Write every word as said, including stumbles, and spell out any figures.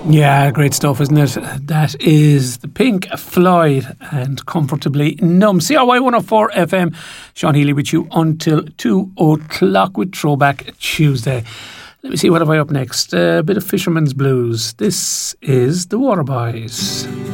Yeah, great stuff, isn't it? That is the Pink Floyd and Comfortably Numb. C R Y one oh four F M. Sean Healy with you until two o'clock with Throwback Tuesday. Let me see, what have I up next? A bit of Fisherman's Blues. This is The Waterboys.